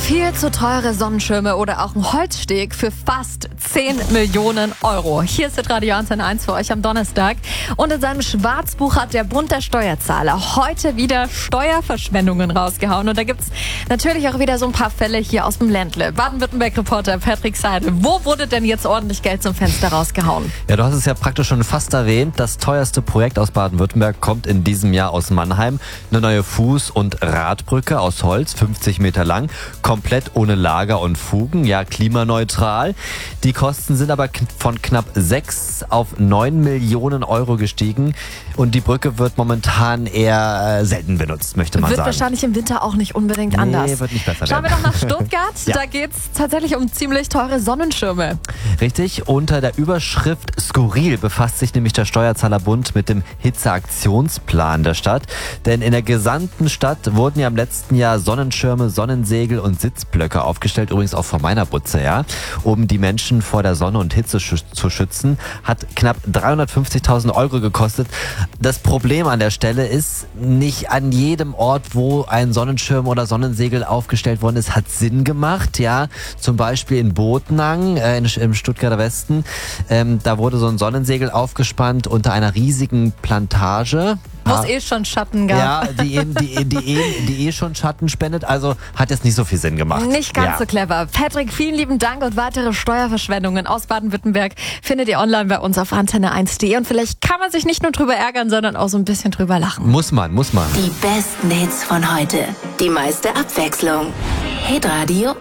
Viel zu teure Sonnenschirme oder auch ein Holzsteg für fast 10 Millionen Euro. Hier ist Radio Antenne 1 für euch am Donnerstag. Und in seinem Schwarzbuch hat der Bund der Steuerzahler heute wieder Steuerverschwendungen rausgehauen. Und da gibt's natürlich auch wieder so ein paar Fälle hier aus dem Ländle. Baden-Württemberg-Reporter Patrick Seidel. Wo wurde denn jetzt ordentlich Geld zum Fenster rausgehauen? Ja, du hast es ja praktisch schon fast erwähnt. Das teuerste Projekt aus Baden-Württemberg kommt in diesem Jahr aus Mannheim. Eine neue Fuß- und Radbrücke aus Holz, 50 Meter lang, komplett ohne Lager und Fugen, ja klimaneutral. Die Kosten sind aber von knapp 6 auf 9 Millionen Euro gestiegen und die Brücke wird momentan eher selten benutzt, möchte man sagen. Wird wahrscheinlich im Winter auch nicht unbedingt anders. Nee, wird nicht besser Schauen wir doch nach Stuttgart. Ja. Da geht's tatsächlich um ziemlich teure Sonnenschirme. Richtig, unter der Überschrift Skurril befasst sich nämlich der Steuerzahlerbund mit dem Hitzeaktionsplan der Stadt. Denn in der gesamten Stadt wurden ja im letzten Jahr Sonnenschirme, Sonnensegel und Sitzblöcke aufgestellt, übrigens auch vor meiner Butze, ja, um die Menschen vor der Sonne und Hitze zu schützen. Hat knapp 350.000 Euro gekostet. Das Problem an der Stelle ist, nicht an jedem Ort, wo ein Sonnenschirm oder Sonnensegel aufgestellt worden ist, hat Sinn gemacht, ja. Zum Beispiel in Botnang, im Stuttgarter Westen, da wurde so ein Sonnensegel aufgespannt unter einer riesigen Plantage. Wo es schon Schatten gab. Ja, die schon Schatten spendet, also hat jetzt nicht so viel Sinn gemacht. Nicht ganz so clever. Patrick, vielen lieben Dank und weitere Steuerverschwendungen aus Baden-Württemberg findet ihr online bei uns auf antenne1.de und vielleicht kann man sich nicht nur drüber ärgern, sondern auch so ein bisschen drüber lachen. Muss man. Die besten Hits von heute. Die meiste Abwechslung. Hitradio